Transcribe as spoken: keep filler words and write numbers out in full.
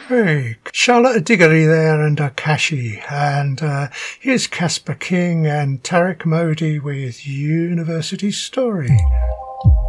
Hey, Charlotte Diggory there and Akashi, and uh, here's Casper King and Tarek Modi with University Story.